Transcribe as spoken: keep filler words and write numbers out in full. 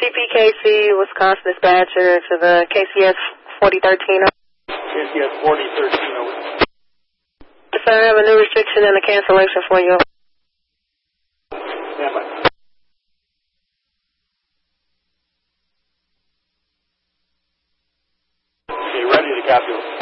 C P K C, Wisconsin dispatcher to the K C S forty thirteen. K C S forty thirteen. Yes, sir, I have a new restriction and a cancellation for you. Stand by. Okay, ready to copy.